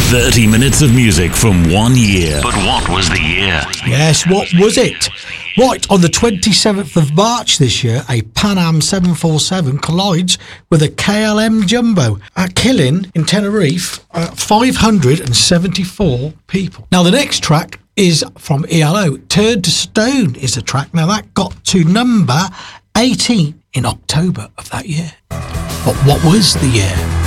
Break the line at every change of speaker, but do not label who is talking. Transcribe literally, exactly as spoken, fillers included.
thirty minutes of music from one year. But what was the year?
Yes, what was it? Right, on the twenty-seventh of March this year, a Pan Am seven forty-seven collides with a K L M Jumbo, uh, killing in Tenerife uh, five hundred seventy-four people. Now, the next track is from E L O. Turn to Stone is the track. Now, that got to number eighteen in October of that year. But what was the year?